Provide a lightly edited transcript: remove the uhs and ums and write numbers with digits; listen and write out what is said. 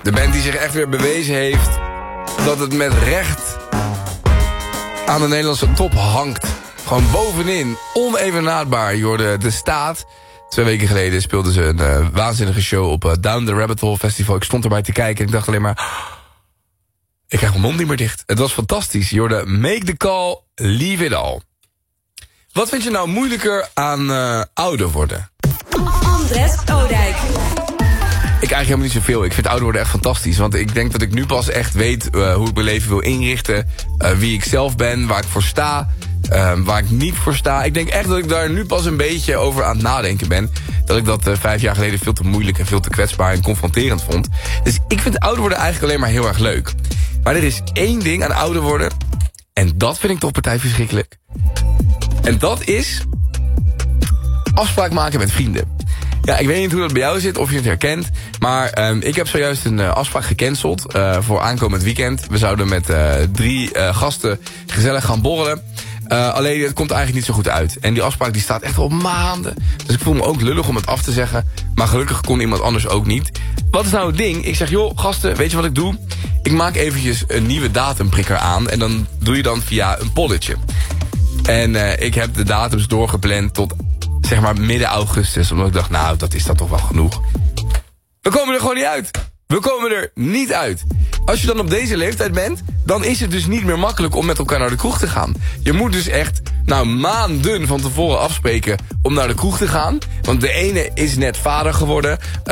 De band die zich echt weer bewezen heeft dat het met recht aan de Nederlandse top hangt. Gewoon bovenin, onevenaardbaar. Je hoorde De Staat. 2 weken geleden speelden ze een waanzinnige show op Down the Rabbit Hole Festival. Ik stond erbij te kijken en ik dacht alleen maar, ik krijg mijn mond niet meer dicht. Het was fantastisch. Je hoorde Make the Call, Leave It All. Wat vind je nou moeilijker aan ouder worden? Andres Oudijk. Ik eigenlijk helemaal niet zoveel. Ik vind ouder worden echt fantastisch. Want ik denk dat ik nu pas echt weet hoe ik mijn leven wil inrichten. Wie ik zelf ben, waar ik voor sta. Waar ik niet voor sta. Ik denk echt dat ik daar nu pas een beetje over aan het nadenken ben. Dat ik dat 5 jaar geleden veel te moeilijk en veel te kwetsbaar en confronterend vond. Dus ik vind ouder worden eigenlijk alleen maar heel erg leuk. Maar er is 1 ding aan ouder worden. En dat vind ik toch partij verschrikkelijk. En dat is afspraak maken met vrienden. Ja, ik weet niet hoe dat bij jou zit, of je het herkent. Maar ik heb zojuist een afspraak gecanceld voor aankomend weekend. We zouden met 3 gasten gezellig gaan borrelen. Alleen het komt eigenlijk niet zo goed uit. En die afspraak die staat echt al maanden. Dus ik voel me ook lullig om het af te zeggen. Maar gelukkig kon iemand anders ook niet. Wat is nou het ding? Ik zeg, joh, gasten, weet je wat ik doe? Ik maak eventjes een nieuwe datumprikker aan. En dan doe je dan via een polletje. En ik heb de datums doorgepland tot, zeg maar, midden augustus. Omdat ik dacht, nou, dat is dan toch wel genoeg. We komen er gewoon niet uit. We komen er niet uit. Als je dan op deze leeftijd bent, dan is het dus niet meer makkelijk om met elkaar naar de kroeg te gaan. Je moet dus echt, maanden van tevoren afspreken om naar de kroeg te gaan. Want de ene is net vader geworden.